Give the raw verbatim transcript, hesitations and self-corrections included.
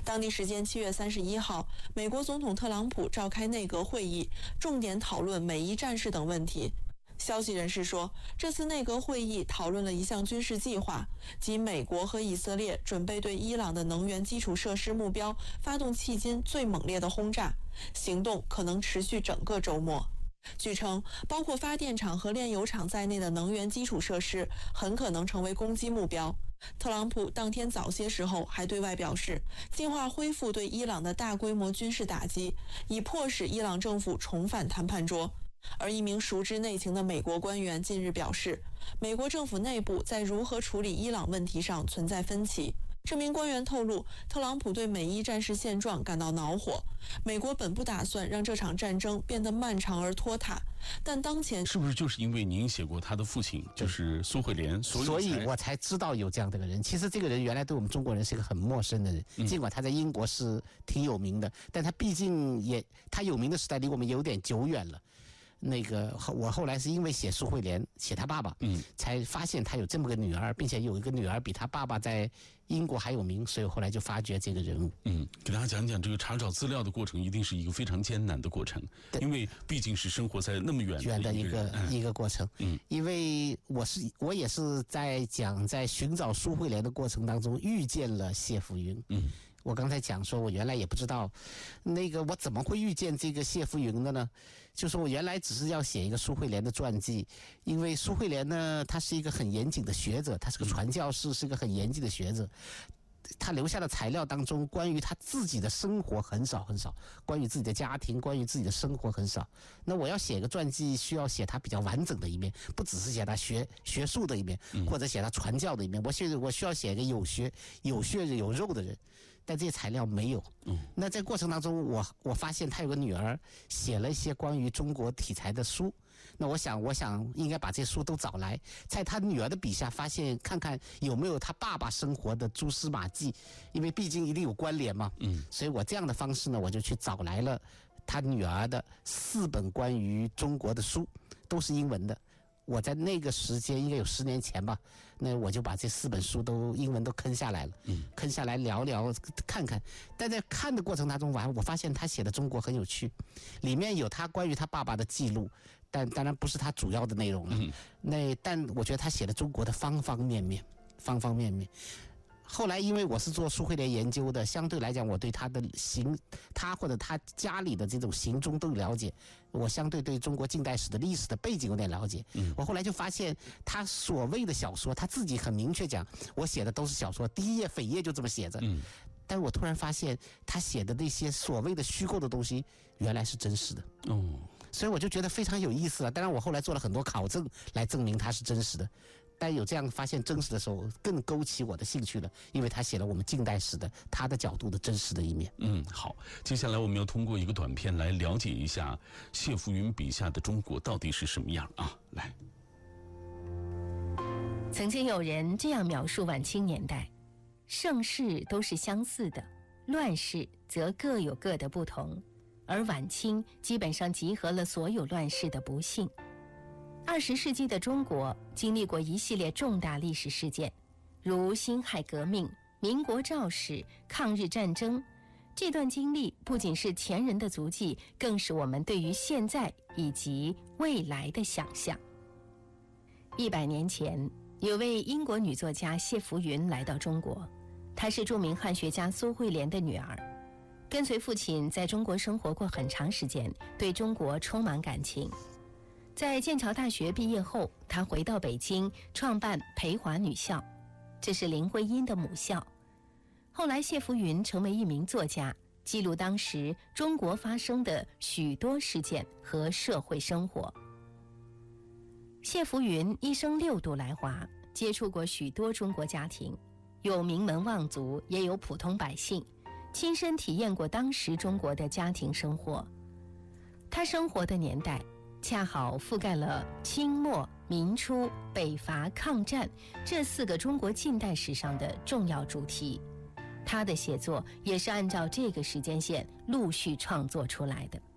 当地时间七月三十一号，美国总统特朗普召开内阁会议，重点讨论美伊战事等问题。消息人士说，这次内阁会议讨论了一项军事计划，即美国和以色列准备对伊朗的能源基础设施目标发动迄今最猛烈的轰炸，行动可能持续整个周末。据称，包括发电厂和炼油厂在内的能源基础设施很可能成为攻击目标。特朗普当天早些时候还对外表示，计划恢复对伊朗的大规模军事打击，以迫使伊朗政府重返谈判桌。而一名熟知内情的美国官员近日表示，美国政府内部在如何处理伊朗问题上存在分歧。这名官员透露，特朗普对美伊战事现状感到恼火。美国本不打算让这场战争变得漫长而拖沓，但当前是不是就是因为您写过他的父亲就是苏慧莲，所以所以我才知道有这样的一个人。其实这个人原来对我们中国人是一个很陌生的人，尽管他在英国是挺有名的，但他毕竟也他有名的时代离我们有点久远了。那个我后来是因为写苏慧莲，写他爸爸，嗯，才发现他有这么个女儿，并且有一个女儿比他爸爸在英国还有名，所以后来就发掘这个人物。 嗯，给大家讲讲这个查找资料的过程，一定是一个非常艰难的过程，因为毕竟是生活在那么远远的一个、 嗯、 一个过程。嗯，因为我是我也是在讲在寻找苏慧莲的过程当中遇见了谢福云。嗯。我刚才讲说，我原来也不知道，那个我怎么会遇见这个谢福云的呢？就是我原来只是要写一个苏慧莲的传记，因为苏慧莲呢，她是一个很严谨的学者，她是个传教士，是个很严谨的学者。他留下的材料当中，关于他自己的生活很少很少，关于自己的家庭，关于自己的生活很少。那我要写个传记，需要写他比较完整的一面，不只是写他学学术的一面，或者写他传教的一面。我需我需要写一个有学有血有肉的人，但这些材料没有。那在过程当中，我我发现他有个女儿写了一些关于中国题材的书。那我想，我想应该把这些书都找来，在他女儿的笔下发现，看看有没有他爸爸生活的蛛丝马迹，因为毕竟一定有关联嘛。嗯，所以我这样的方式呢，我就去找来了他女儿的四本关于中国的书，都是英文的。我在那个时间应该有十年前吧，那我就把这四本书都英文都坑下来了，嗯，坑下来聊聊看看。但在看的过程当中，我发现他写的中国很有趣，里面有他关于他爸爸的记录，但当然不是他主要的内容了。嗯、那但我觉得他写的中国的方方面面，方方面面。后来因为我是做苏慧莲研究的，相对来讲我对他的行他或者他家里的这种行踪都有了解，我相对对中国近代史的历史的背景有点了解。嗯，我后来就发现他所谓的小说，他自己很明确讲，我写的都是小说，第一页扉页就这么写着。嗯，但我突然发现他写的那些所谓的虚构的东西原来是真实的。哦，所以我就觉得非常有意思了。当然我后来做了很多考证来证明它是真实的，但有这样发现真实的时候，更勾起我的兴趣了，因为他写了我们近代史的他的角度的真实的一面。 嗯，好，接下来我们要通过一个短片来了解一下谢福云笔下的中国到底是什么样啊？来， 曾经有人这样描述晚清年代：盛世都是相似的，乱世则各有各的不同，而晚清基本上集合了所有乱世的不幸。二十世纪的中国经历过一系列重大历史事件，如辛亥革命、民国肇始、抗日战争。这段经历不仅是前人的足迹，更是我们对于现在以及未来的想象。一百年前，有位英国女作家谢福云来到中国，她是著名汉学家苏慧莲的女儿，跟随父亲在中国生活过很长时间，对中国充满感情。在剑桥大学毕业后，他回到北京创办培华女校，这是林徽因的母校。后来谢福云成为一名作家，记录当时中国发生的许多事件和社会生活。谢福云一生六度来华，接触过许多中国家庭，有名门望族，也有普通百姓，亲身体验过当时中国的家庭生活。他生活的年代恰好覆盖了清末、民初、北伐、抗战这四个中国近代史上的重要主题，他的写作也是按照这个时间线陆续创作出来的。